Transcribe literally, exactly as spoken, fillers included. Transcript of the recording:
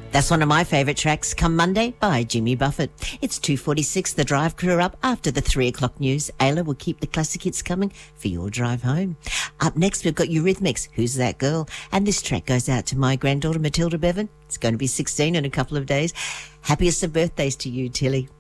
That's one of my favourite tracks, Come Monday by Jimmy Buffett. It's two forty-six, the drive crew are up after the three o'clock news. Ayla will keep the classic hits coming for your drive home. Up next, we've got Eurythmics, Who's That Girl? And this track goes out to my granddaughter, Matilda Bevan. It's going to be sixteen in a couple of days. Happiest of birthdays to you, Tilly.